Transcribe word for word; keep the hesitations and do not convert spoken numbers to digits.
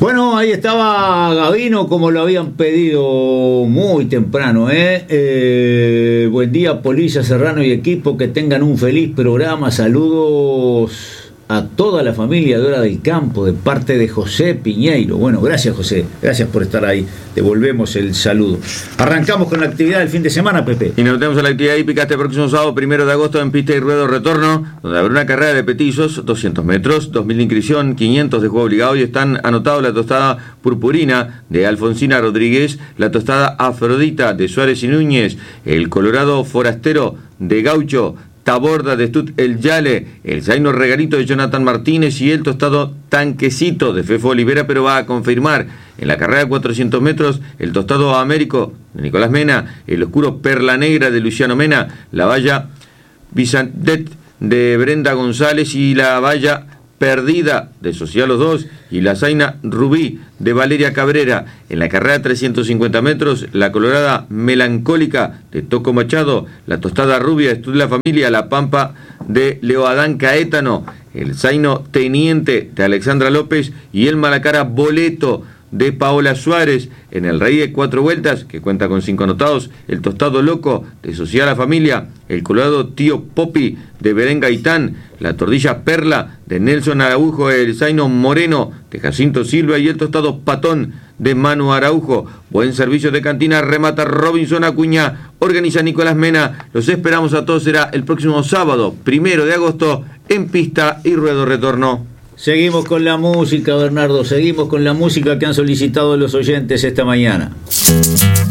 Bueno, ahí estaba Gabino como lo habían pedido muy temprano, ¿eh? Eh, buen día, Polilla, Serrano y equipo, que tengan un feliz programa. Saludos a toda la familia de Hora del Campo de parte de José Piñeiro. Bueno, gracias José, gracias por estar ahí. Devolvemos el saludo. Arrancamos con la actividad del fin de semana, Pepe. Y nos metemos a la actividad hípica este próximo sábado, primero de agosto, en pista y ruedo retorno, donde habrá una carrera de petizos, doscientos metros, dos mil de inscripción, quinientos de juego obligado, y están anotados la tostada Purpurina de Alfonsina Rodríguez, la tostada Afrodita de Suárez y Núñez, el Colorado Forastero de Gaucho, Taborda de Stut El Yale, el Zaino Regalito de Jonathan Martínez y el tostado Tanquecito de Fefo Olivera, pero va a confirmar en la carrera de cuatrocientos metros el tostado Américo de Nicolás Mena, el oscuro Perla Negra de Luciano Mena, la valla Bizantet de Brenda González y la valla Perdida de Social Los Dos y la Zaina Rubí de Valeria Cabrera. En la carrera de trescientos cincuenta metros, la colorada Melancólica de Toco Machado, la tostada Rubia de Estudio de la Familia, la Pampa de Leo Adán Caétano, el Zaino Teniente de Alexandra López y el Malacara Boleto de Paola Suárez. En el Rey de Cuatro Vueltas, que cuenta con cinco anotados, el Tostado Loco de Social La Familia, el Colorado Tío Popi de Belén Gaitán, la Tordilla Perla de Nelson Araujo, el Zaino Moreno de Jacinto Silva y el Tostado Patón de Manu Araujo. Buen servicio de cantina, remata Robinson Acuña, organiza Nicolás Mena. Los esperamos a todos, será el próximo sábado, primero de agosto, en pista y ruedo retorno. Seguimos con la música, Bernardo, seguimos con la música que han solicitado los oyentes esta mañana.